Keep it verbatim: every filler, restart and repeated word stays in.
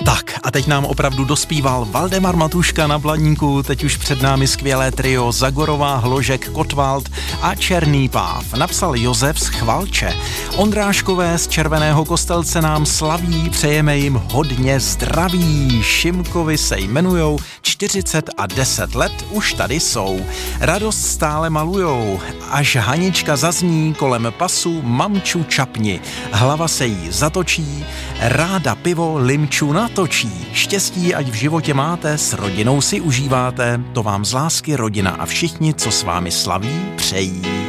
Tak a teď nám opravdu dospíval Valdemar Matuška na Blaníku, teď už před námi skvělé trio Zagorová, Hložek, Kottwald a Černý páv. Napsal Josef z Chvalče. Ondráškové z Červeného Kostelce nám slaví, přejeme jim hodně zdraví. Šimkovi se jmenujou, čtyřicet a deset let už tady jsou. Radost stále malujou, až Hanička zazní kolem pasu mamču čapni. Hlava se jí zatočí, ráda pivo limču natočí. Štěstí, ať v životě máte, s rodinou si užíváte, to vám z lásky rodina a všichni, co s vámi slaví, přejí.